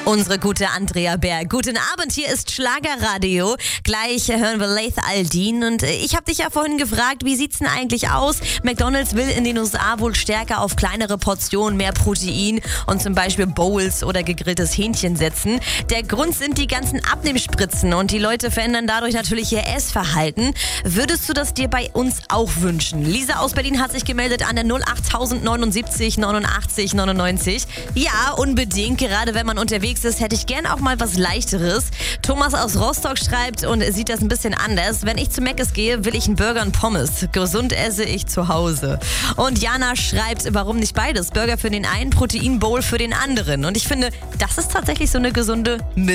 Unsere gute Andrea Berg. Guten Abend, hier ist Schlagerradio. Gleich hören wir Laith Al-Deen und ich habe dich ja vorhin gefragt, wie sieht's denn eigentlich aus? McDonald's will in den USA wohl stärker auf kleinere Portionen, mehr Protein und zum Beispiel Bowls oder gegrilltes Hähnchen setzen. Der Grund sind die ganzen Abnehmspritzen und die Leute verändern dadurch natürlich ihr Essverhalten. Würdest du das dir bei uns auch wünschen? Lisa aus Berlin hat sich gemeldet an der 08079 89 99. Ja, unbedingt, gerade wenn man unterwegs ist, hätte ich gern auch mal was Leichteres. Thomas aus Rostock schreibt und sieht das ein bisschen anders. Wenn ich zu Mc's gehe, will ich einen Burger und Pommes. Gesund esse ich zu Hause. Und Jana schreibt, warum nicht beides? Burger für den einen, Proteinbowl für den anderen. Und ich finde, das ist tatsächlich so eine gesunde